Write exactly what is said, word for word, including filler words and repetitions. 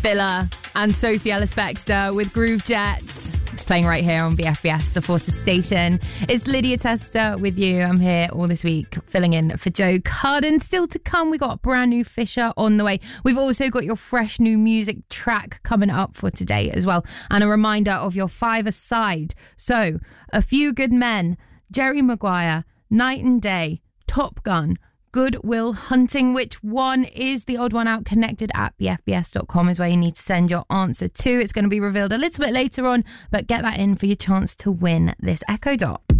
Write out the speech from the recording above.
Billa and Sophie Ellis-Bextor with Groove Jet. It's playing right here on B F B S, the Forces Station. It's Lydia Tester with you. I'm here all this week filling in for Joe Carden. Still to come, we got a brand new Fisher on the way. We've also got your fresh new music track coming up for today as well. And a reminder of your five-a-side. So, A Few Good Men, Jerry Maguire, Night and Day, Top Gun, Good Will Hunting. Which one is the odd one out? Connected at b f b s dot com is where you need to send your answer to. It's going to be revealed a little bit later on, but get that in for your chance to win this Echo Dot.